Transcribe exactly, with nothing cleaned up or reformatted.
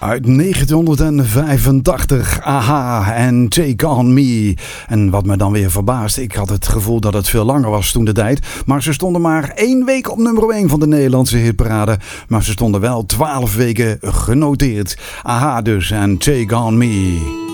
Uit negentienhonderdvijfentachtig, Aha en Take On Me. En wat me dan weer verbaast, ik had het gevoel dat het veel langer was toen de tijd. Maar ze stonden maar één week op nummer één van de Nederlandse hitparade. Maar ze stonden wel twaalf weken genoteerd. Aha dus en Take On Me.